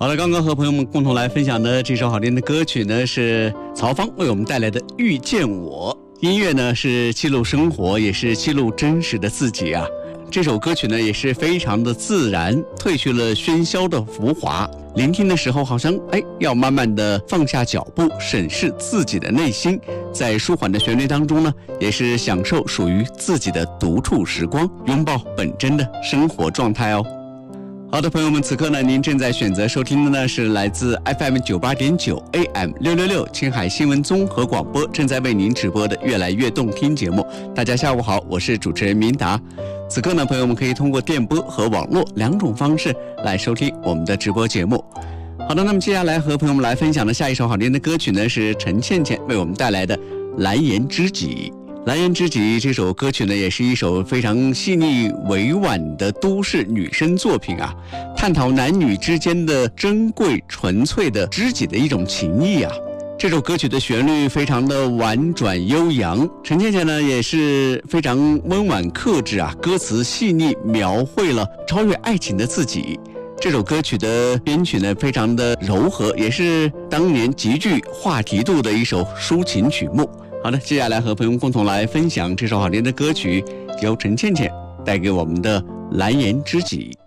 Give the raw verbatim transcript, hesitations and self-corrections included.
好了，刚刚和朋友们共同来分享的这首好听的歌曲呢，是曹芳为我们带来的《遇见我》。音乐呢是记录生活，也是记录真实的自己啊。这首歌曲呢也是非常的自然，褪去了喧嚣的浮华，聆听的时候好像哎要慢慢的放下脚步，审视自己的内心，在舒缓的旋律当中呢，也是享受属于自己的独处时光，拥抱本真的生活状态哦。好的，朋友们，此刻呢，您正在选择收听的呢是来自 F M 九八点九 A M 六六六青海新闻综合广播正在为您直播的越来越动听节目。大家下午好，我是主持人明达。此刻呢，朋友们可以通过电波和网络两种方式来收听我们的直播节目。好的，那么接下来和朋友们来分享的下一首好听的歌曲呢，是陈倩倩为我们带来的《蓝颜知己》。蓝颜知己这首歌曲呢，也是一首非常细腻委婉的都市女声作品啊，探讨男女之间的珍贵纯粹的知己的一种情谊啊。这首歌曲的旋律非常的婉转悠扬，陈倩倩呢也是非常温婉克制啊，歌词细腻描绘了超越爱情的自己。这首歌曲的编曲呢非常的柔和，也是当年极具话题度的一首抒情曲目。好的，接下来和朋友们共同来分享这首好听的歌曲，由陈倩倩带给我们的《蓝颜知己》。